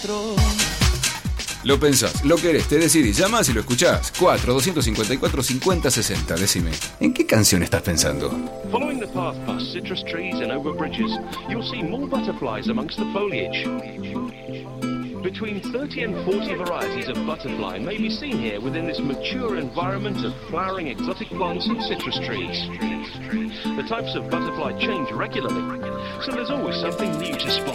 Lo pensás, lo querés, te decidís, llamás y lo escuchás. 4-254-5060. Decime, ¿en qué canción estás pensando? Following the path past citrus trees and over bridges, you'll see more butterflies amongst the foliage. Between 30 and 40 varieties of butterfly may be seen here within this mature environment of flowering exotic plants and citrus trees. The types of butterfly change regularly, so there's always something new to spot.